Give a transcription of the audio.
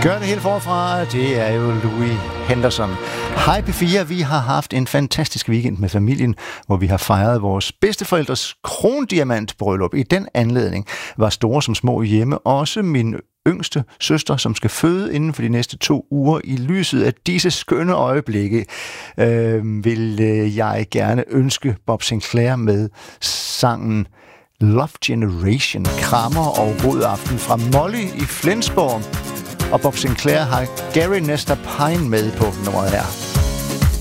Gør det helt forfra, det er jo Louis Henderson. Hej P4, vi har haft en fantastisk weekend med familien, hvor vi har fejret vores bedsteforældres krondiamantbryllup. I den anledning var store som små hjemme, også min yngste søster, som skal føde inden for de næste 2 uger. I lyset af disse skønne øjeblikke vil jeg gerne ønske Bob Sinclair med sangen Love Generation. Krammer og god aften fra Molly i Flensborg. Og Bob Sinclair har Gary Nestor Pine med på nummeret her.